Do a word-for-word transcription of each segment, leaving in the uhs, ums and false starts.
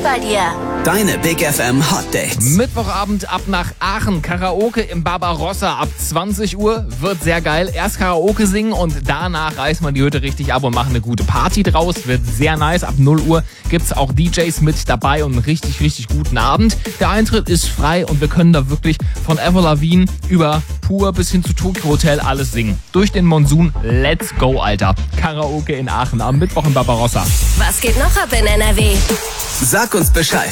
bei dir. Deine Big F M Hot Dates. Mittwochabend ab nach Aachen. Karaoke im Barbarossa ab zwanzig Uhr. Wird sehr geil. Erst Karaoke singen und danach reißt man die Hütte richtig ab und machen eine gute Party draus. Wird sehr nice. Ab null Uhr gibt's auch D Js mit dabei und einen richtig, richtig guten Abend. Der Eintritt ist frei und wir können da wirklich von Avril Lavigne über Pur bis hin zu Tokyo Hotel alles singen. Durch den Monsun. Let's go, Alter. Karaoke in Aachen am Mittwoch im Barbarossa. Was geht noch ab in N R W? Sag uns Bescheid.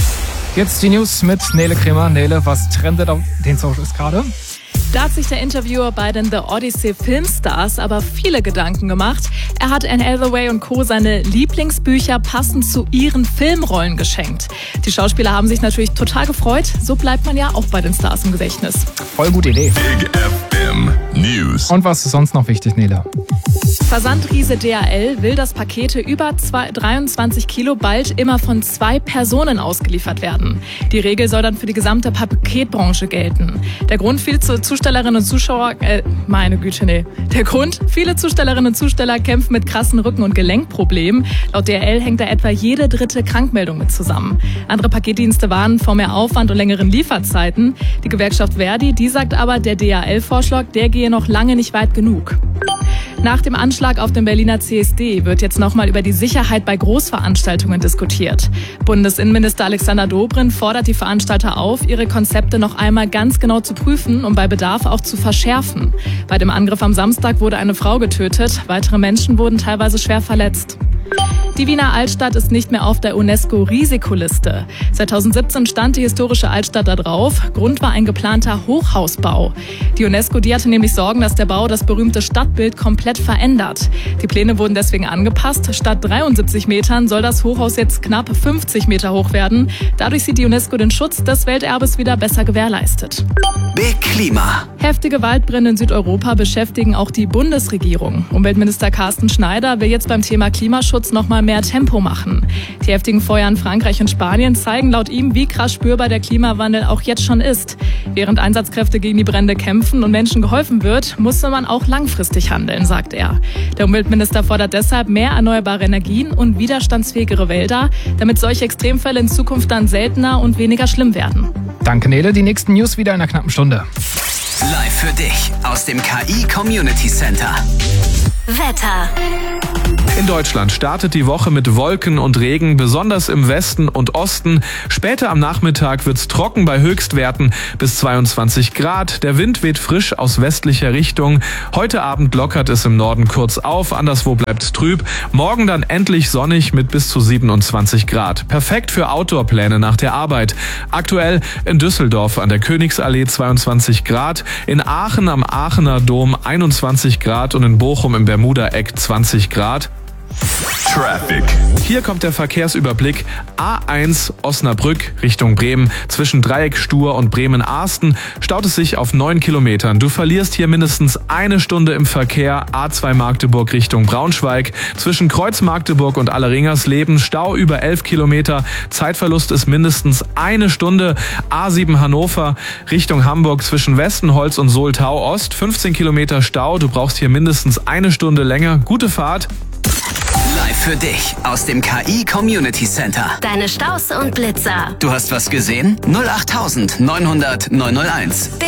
Jetzt die News mit Nele Kremer. Nele, was trendet auf den Socials gerade? Da hat sich der Interviewer bei den The Odyssey Filmstars aber viele Gedanken gemacht. Er hat Anne Hathaway und Co. seine Lieblingsbücher passend zu ihren Filmrollen geschenkt. Die Schauspieler haben sich natürlich total gefreut. So bleibt man ja auch bei den Stars im Gedächtnis. Voll gute Idee. Big F M News. Und was ist sonst noch wichtig, Nele? Versandriese D H L will, dass Pakete über dreiundzwanzig Kilo bald immer von zwei Personen ausgeliefert werden. Die Regel soll dann für die gesamte Paketbranche gelten. Der Grund, viele Zustellerinnen und Zuschauer, äh, meine Güte, nee. Der Grund, viele Zustellerinnen und Zusteller kämpfen mit krassen Rücken- und Gelenkproblemen. Laut D H L hängt da etwa jede dritte Krankmeldung mit zusammen. Andere Paketdienste warnen vor mehr Aufwand und längeren Lieferzeiten. Die Gewerkschaft Verdi, die sagt aber, der D H L-Vorschlag, der gehe noch lange nicht weit genug. Nach dem Anschlag auf den Berliner C S D wird jetzt nochmal über die Sicherheit bei Großveranstaltungen diskutiert. Bundesinnenminister Alexander Dobrindt fordert die Veranstalter auf, ihre Konzepte noch einmal ganz genau zu prüfen und bei Bedarf auch zu verschärfen. Bei dem Angriff am Samstag wurde eine Frau getötet, weitere Menschen wurden teilweise schwer verletzt. Die Wiener Altstadt ist nicht mehr auf der UNESCO-Risikoliste. zweitausendsiebzehn stand die historische Altstadt da drauf. Grund war ein geplanter Hochhausbau. Die UNESCO, die hatte nämlich Sorgen, dass der Bau das berühmte Stadtbild komplett verändert. Die Pläne wurden deswegen angepasst. Statt dreiundsiebzig Metern soll das Hochhaus jetzt knapp fünfzig Meter hoch werden. Dadurch sieht die UNESCO den Schutz des Welterbes wieder besser gewährleistet. Big Klima. Heftige Waldbrände in Südeuropa beschäftigen auch die Bundesregierung. Umweltminister Carsten Schneider will jetzt beim Thema Klimaschutz noch mal mehr Tempo machen. Die heftigen Feuer in Frankreich und Spanien zeigen laut ihm, wie krass spürbar der Klimawandel auch jetzt schon ist. Während Einsatzkräfte gegen die Brände kämpfen und Menschen geholfen wird, muss man auch langfristig handeln, sagt er. Der Umweltminister fordert deshalb mehr erneuerbare Energien und widerstandsfähigere Wälder, damit solche Extremfälle in Zukunft dann seltener und weniger schlimm werden. Danke, Nele. Die nächsten News wieder in einer knappen Stunde. Live für dich aus dem K I Community Center. Wetter. In Deutschland startet die Woche mit Wolken und Regen, besonders im Westen und Osten. Später am Nachmittag wird's trocken bei Höchstwerten bis zweiundzwanzig Grad. Der Wind weht frisch aus westlicher Richtung. Heute Abend lockert es im Norden kurz auf, anderswo bleibt's trüb. Morgen dann endlich sonnig mit bis zu siebenundzwanzig Grad. Perfekt für Outdoor-Pläne nach der Arbeit. Aktuell in Düsseldorf an der Königsallee zweiundzwanzig Grad, in Aachen am Aachener Dom einundzwanzig Grad und in Bochum im Bermuda-Eck zwanzig Grad. Traffic. Hier kommt der Verkehrsüberblick. A eins Osnabrück Richtung Bremen. Zwischen Dreieck Stur und Bremen-Arsten staut es sich auf neun Kilometern. Du verlierst hier mindestens eine Stunde im Verkehr. A zwei Magdeburg Richtung Braunschweig. Zwischen Kreuz Magdeburg und Alleringersleben Stau über elf Kilometer. Zeitverlust ist mindestens eine Stunde. A sieben Hannover Richtung Hamburg zwischen Westenholz und Soltau Ost. fünfzehn Kilometer Stau. Du brauchst hier mindestens eine Stunde länger. Gute Fahrt. Live für dich aus dem K I Community Center. Deine Staus und Blitzer. Du hast was gesehen? null acht neunhundert neunhunderteins.